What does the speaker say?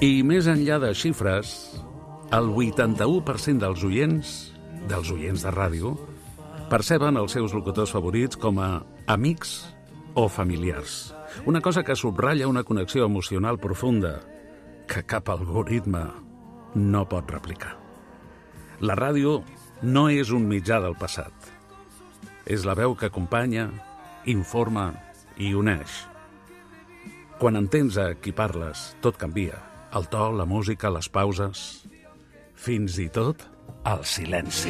I més enllà de xifres, el 81% dels oients de ràdio, perceben els seus locutors favorits com a amics o familiars. Una cosa que subratlla una connexió emocional profunda que cap algoritme no pot replicar. La ràdio no és un mitjà del passat. És la veu que acompanya, informa i uneix. Quan entens a qui parles, tot canvia. El to, la música, les pauses, fins i tot el silenci.